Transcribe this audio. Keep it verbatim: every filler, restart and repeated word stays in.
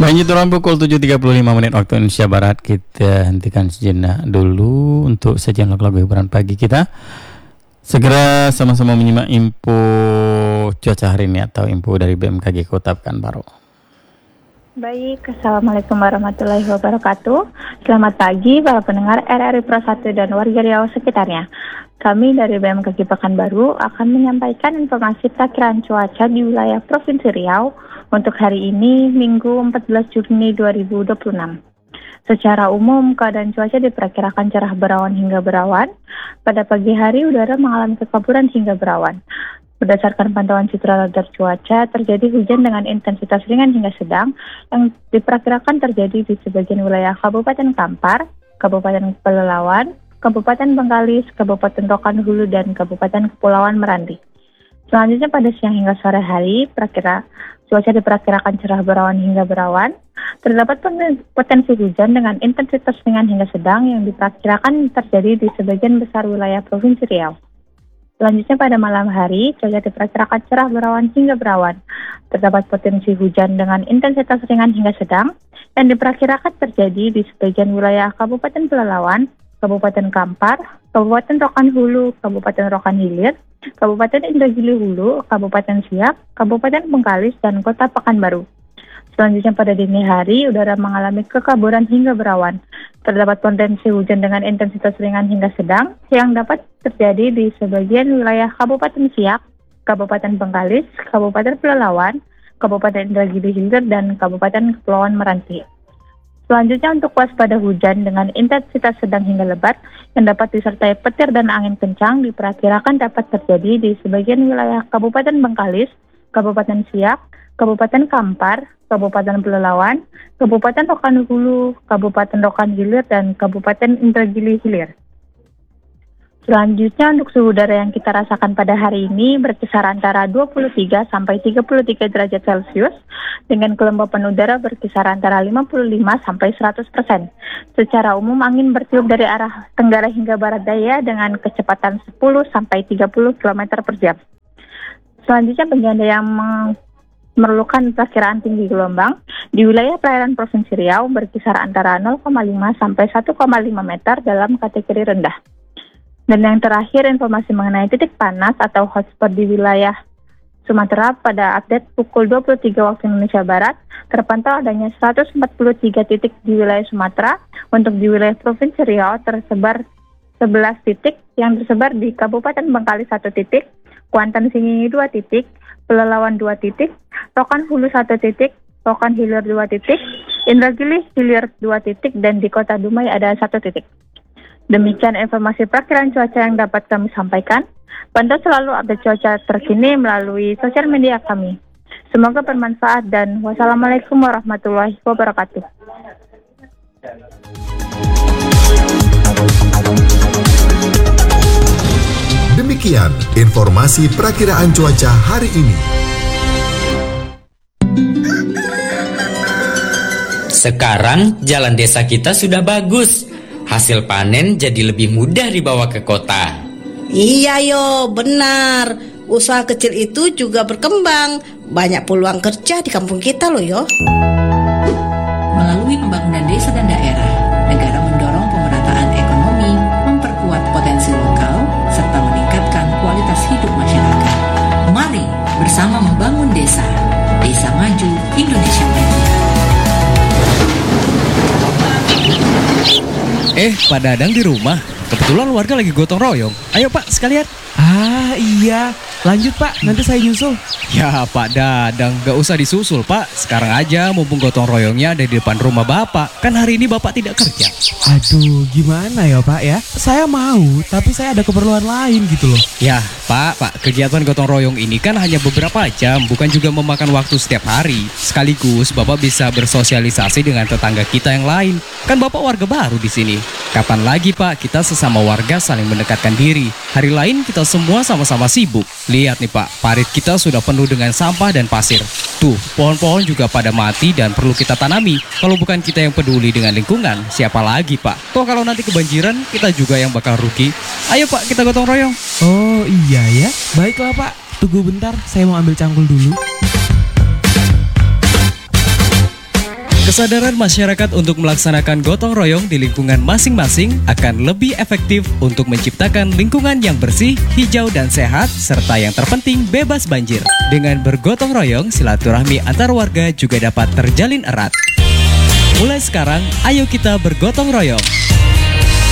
Lanjut orang pukul tujuh tiga puluh lima menit waktu Indonesia Barat. Kita hentikan sejenak dulu untuk sajian lagu-lagu hiburan pagi kita. Segera sama-sama menyimak info cuaca hari ini atau info dari B M K G Kota Pekanbaru. Baik, Assalamualaikum warahmatullahi wabarakatuh. Selamat pagi para pendengar R R I Pro satu dan warga Riau sekitarnya. Kami dari B M K G Pekanbaru akan menyampaikan informasi perakiraan cuaca di wilayah Provinsi Riau untuk hari ini, Minggu empat belas Juni dua ribu dua puluh enam. Secara umum, keadaan cuaca diperkirakan cerah berawan hingga berawan. Pada pagi hari, udara mengalami kekaburan hingga berawan. Berdasarkan pantauan citra radar cuaca, terjadi hujan dengan intensitas ringan hingga sedang yang diperkirakan terjadi di sebagian wilayah Kabupaten Kampar, Kabupaten Pelalawan, Kabupaten Bengkalis, Kabupaten Rokan Hulu, dan Kabupaten Kepulauan Meranti. Selanjutnya pada siang hingga sore hari, perakira cuaca diperkirakan cerah berawan hingga berawan. Terdapat potensi hujan dengan intensitas ringan hingga sedang yang diperkirakan terjadi di sebagian besar wilayah Provinsi Riau. Selanjutnya pada malam hari, cuaca diperkirakan cerah berawan hingga berawan. Terdapat potensi hujan dengan intensitas ringan hingga sedang yang diperkirakan terjadi di sebagian wilayah Kabupaten Pelalawan, Kabupaten Kampar, Kabupaten Rokan Hulu, Kabupaten Rokan Hilir, Kabupaten Indragiri Hulu, Kabupaten Siak, Kabupaten Bengkalis, dan Kota Pekanbaru. Selanjutnya pada dini hari, udara mengalami kekaburan hingga berawan. Terdapat potensi hujan dengan intensitas ringan hingga sedang yang dapat terjadi di sebagian wilayah Kabupaten Siak, Kabupaten Bengkalis, Kabupaten Pelalawan, Kabupaten Indragiri Hilir, dan Kabupaten Kepulauan Meranti. Selanjutnya untuk waspada hujan dengan intensitas sedang hingga lebat yang dapat disertai petir dan angin kencang diperkirakan dapat terjadi di sebagian wilayah Kabupaten Bengkalis, Kabupaten Siak, Kabupaten Kampar, Kabupaten Pelalawan, Kabupaten Rokan Hulu, Kabupaten Rokan Hilir, dan Kabupaten Indragiri Hilir. Selanjutnya untuk suhu udara yang kita rasakan pada hari ini berkisar antara dua puluh tiga sampai tiga puluh tiga derajat Celcius dengan kelembapan udara berkisar antara lima puluh lima sampai seratus persen. Secara umum angin bertiup dari arah tenggara hingga barat daya dengan kecepatan sepuluh sampai tiga puluh kilometer per jam. Selanjutnya bagi Anda yang memerlukan perkiraan tinggi gelombang di wilayah perairan Provinsi Riau berkisar antara nol koma lima sampai satu koma lima meter dalam kategori rendah. Dan yang terakhir, informasi mengenai titik panas atau hotspot di wilayah Sumatera pada update pukul dua puluh tiga waktu Indonesia Barat, terpantau adanya seratus empat puluh tiga titik di wilayah Sumatera. Untuk di wilayah Provinsi Riau tersebar sebelas titik yang tersebar di Kabupaten Bengkalis satu titik, Kuantan Singingi dua titik, Pelalawan dua titik, Rokan Hulu satu titik, Rokan Hilir dua titik, Indragiri Hilir dua titik, dan di Kota Dumai ada satu titik. Demikian informasi perkiraan cuaca yang dapat kami sampaikan. Pantau selalu update cuaca terkini melalui sosial media kami. Semoga bermanfaat dan wassalamualaikum warahmatullahi wabarakatuh. Demikian informasi perakiraan cuaca hari ini. Sekarang jalan desa kita sudah bagus. Hasil panen jadi lebih mudah dibawa ke kota. Iya yo, benar. Usaha kecil itu juga berkembang. Banyak peluang kerja di kampung kita loh yo. Melalui pembangunan desa dan daerah, negara mendorong pemerataan ekonomi, memperkuat potensi lokal, serta meningkatkan kualitas hidup masyarakat. Mari bersama membangun desa. Desa maju, Indonesia maju. Eh, Pak Dadang di rumah. Kebetulan warga lagi gotong royong. Ayo Pak, sekalian. Ah iya, lanjut Pak, nanti saya nyusul. Ya Pak Dadang, gak usah disusul Pak. Sekarang aja mumpung gotong royongnya ada di depan rumah Bapak. Kan hari ini Bapak tidak kerja. Aduh, gimana ya Pak ya? Saya mau, tapi saya ada keperluan lain gitu loh. Ya Pak, Pak, kegiatan gotong royong ini kan hanya beberapa jam, bukan juga memakan waktu setiap hari. Sekaligus Bapak bisa bersosialisasi dengan tetangga kita yang lain. Kan Bapak warga baru di sini. Kapan lagi Pak kita sesama warga saling mendekatkan diri? Hari lain kita semua sama-sama sibuk. Lihat nih Pak, parit kita sudah penuh dengan sampah dan pasir. Tuh, pohon-pohon juga pada mati dan perlu kita tanami. Kalau bukan kita yang peduli dengan lingkungan, siapa lagi Pak? Toh kalau nanti kebanjiran, kita juga yang bakal rugi. Ayo Pak, kita gotong royong. Oh iya ya, baiklah Pak. Tunggu bentar, saya mau ambil cangkul dulu. Kesadaran masyarakat untuk melaksanakan gotong royong di lingkungan masing-masing akan lebih efektif untuk menciptakan lingkungan yang bersih, hijau dan sehat, serta yang terpenting bebas banjir. Dengan bergotong royong, silaturahmi antar warga juga dapat terjalin erat. Mulai sekarang, ayo kita bergotong royong.